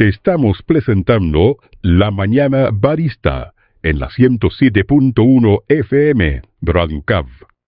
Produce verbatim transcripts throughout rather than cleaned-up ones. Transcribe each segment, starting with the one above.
Te estamos presentando La Mañana Barista en la ciento siete punto uno F M, Radio Cav.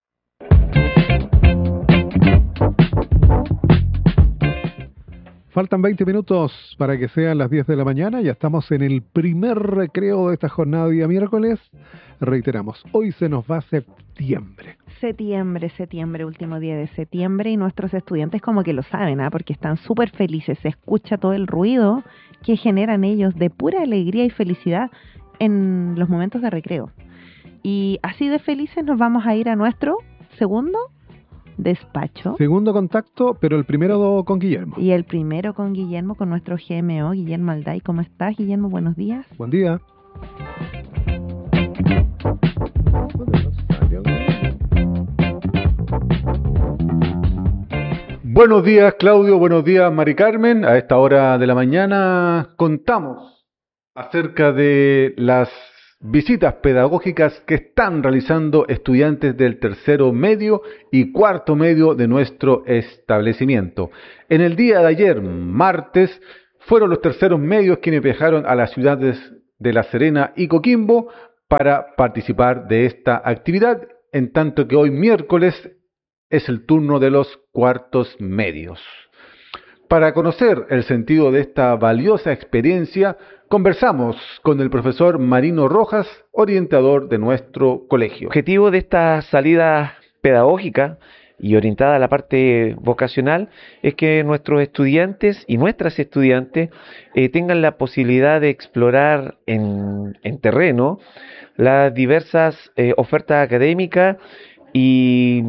Faltan veinte minutos para que sean las diez de la mañana. Ya estamos en el primer recreo de esta jornada de día miércoles. Reiteramos, hoy se nos va septiembre. Septiembre, septiembre, último día de septiembre, y nuestros estudiantes como que lo saben, ¿eh? Porque están súper felices. Se escucha todo el ruido que generan ellos de pura alegría y felicidad en los momentos de recreo. Y así de felices nos vamos a ir a nuestro segundo despacho. Segundo contacto, pero el primero con Guillermo. Y el primero con Guillermo, con nuestro G M O, Guillermo Alday. ¿Cómo estás, Guillermo? Buenos días. Buen día. Buenos días, Claudio. Buenos días, Mari Carmen. A esta hora de la mañana contamos acerca de las visitas pedagógicas que están realizando estudiantes del tercero medio y cuarto medio de nuestro establecimiento. En el día de ayer, martes, fueron los terceros medios quienes viajaron a las ciudades de La Serena y Coquimbo para participar de esta actividad, en tanto que hoy miércoles es el turno de los cuartos medios. Para conocer el sentido de esta valiosa experiencia, conversamos con el profesor Marino Rojas, orientador de nuestro colegio. El objetivo de esta salida pedagógica y orientada a la parte vocacional es que nuestros estudiantes y nuestras estudiantes eh, tengan la posibilidad de explorar en, en terreno las diversas eh, ofertas académicas y,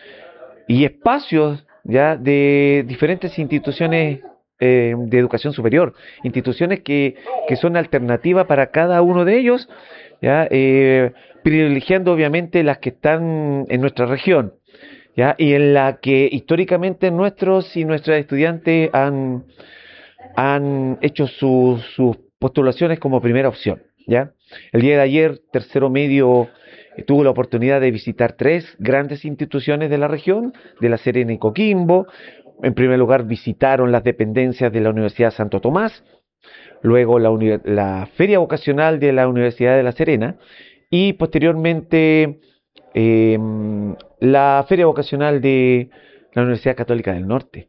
y espacios ya de diferentes instituciones eh, de educación superior, instituciones que, que son alternativas para cada uno de ellos, ya eh, privilegiando obviamente las que están en nuestra región, ya y en la que históricamente nuestros y nuestras estudiantes han, han hecho sus, sus postulaciones como primera opción, ya. El día de ayer, tercero medio tuvo la oportunidad de visitar tres grandes instituciones de la región, de La Serena y Coquimbo. En primer lugar, visitaron las dependencias de la Universidad Santo Tomás, luego la, la Feria Vocacional de la Universidad de La Serena y posteriormente eh, la Feria Vocacional de la Universidad Católica del Norte.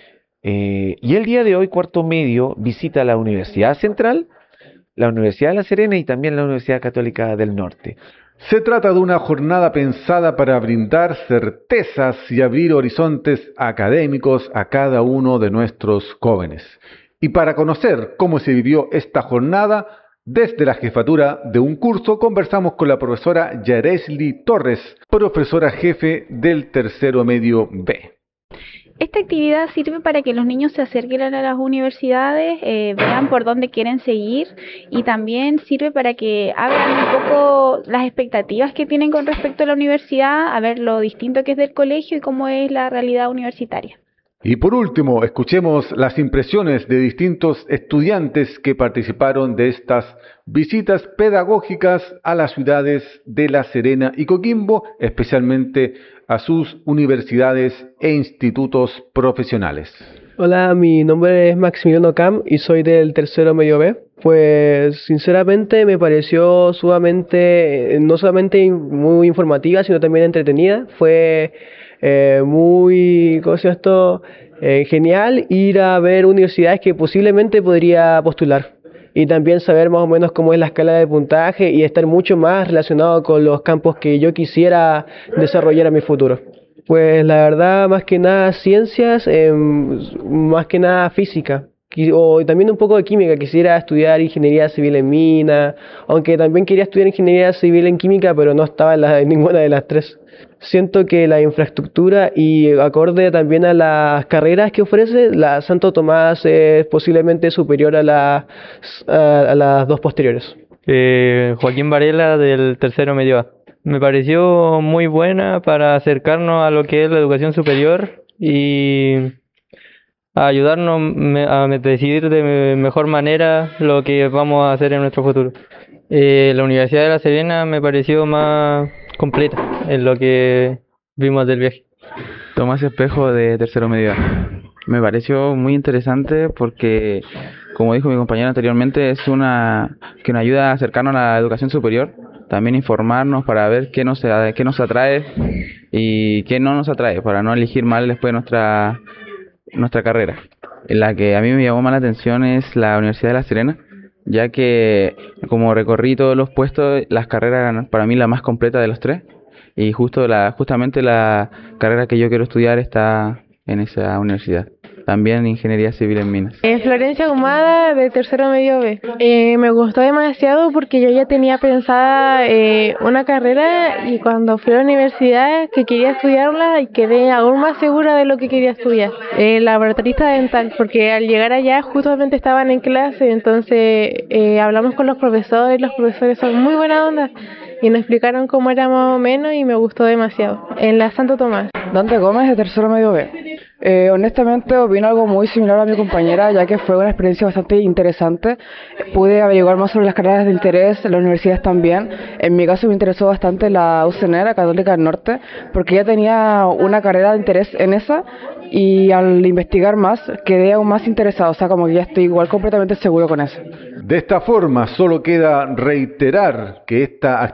Eh, y el día de hoy, cuarto medio, visita la Universidad Central, la Universidad de La Serena y también la Universidad Católica del Norte. Se trata de una jornada pensada para brindar certezas y abrir horizontes académicos a cada uno de nuestros jóvenes. Y para conocer cómo se vivió esta jornada, desde la jefatura de un curso conversamos con la profesora Yaresly Torres, profesora jefe del tercero medio B. Esta actividad sirve para que los niños se acerquen a las universidades, eh, vean por dónde quieren seguir, y también sirve para que abran un poco las expectativas que tienen con respecto a la universidad, a ver lo distinto que es del colegio y cómo es la realidad universitaria. Y por último, escuchemos las impresiones de distintos estudiantes que participaron de estas visitas pedagógicas a las ciudades de La Serena y Coquimbo, especialmente a sus universidades e institutos profesionales. Hola, mi nombre es Maximiliano Cam y soy del tercero medio B. Pues sinceramente me pareció sumamente, no solamente muy informativa, sino también entretenida. Fue eh, muy, ¿cómo se llama esto? Eh, genial ir a ver universidades que posiblemente podría postular. Y también saber más o menos cómo es la escala de puntaje y estar mucho más relacionado con los campos que yo quisiera desarrollar en mi futuro. Pues la verdad, más que nada ciencias, eh, más que nada física, o también un poco de química. Quisiera estudiar ingeniería civil en mina, aunque también quería estudiar ingeniería civil en química, pero no estaba en, la, en ninguna de las tres. Siento que la infraestructura y acorde también a las carreras que ofrece, la Santo Tomás es posiblemente superior a, la, a, a las dos posteriores. Eh, Joaquín Varela del tercero medio A. Me pareció muy buena para acercarnos a lo que es la educación superior y a ayudarnos a decidir de mejor manera lo que vamos a hacer en nuestro futuro. Eh, la Universidad de La Serena me pareció más completa en lo que vimos del viaje. Tomás Espejo de tercero medio A. Me pareció muy interesante porque como dijo mi compañero anteriormente, es una que nos ayuda a acercarnos a la educación superior, también informarnos para ver qué nos, qué nos atrae y qué no nos atrae, para no elegir mal después nuestra, nuestra carrera. La que a mí me llamó más la atención es la Universidad de La Serena, ya que como recorrí todos los puestos, las carreras eran para mí la más completa de los tres, y justo la justamente la carrera que yo quiero estudiar está en esa universidad. También Ingeniería Civil en Minas. Eh, Florencia Humada, de tercero medio B. Eh, me gustó demasiado porque yo ya tenía pensada eh, una carrera, y cuando fui a la universidad que quería estudiarla, y quedé aún más segura de lo que quería estudiar. Eh, laboratorista dental, porque al llegar allá justamente estaban en clase, entonces eh, hablamos con los profesores, los profesores son muy buena onda y nos explicaron cómo era más o menos, y me gustó demasiado. En la Santo Tomás. Dante Gómez, de tercero medio B. Eh, honestamente opino algo muy similar a mi compañera, ya que fue una experiencia bastante interesante. Pude averiguar más sobre las carreras de interés, las universidades también. En mi caso me interesó bastante la U C N E, la Católica del Norte, porque ya tenía una carrera de interés en esa, y al investigar más quedé aún más interesado, o sea, como que ya estoy igual completamente seguro con eso. De esta forma, solo queda reiterar que esta actividad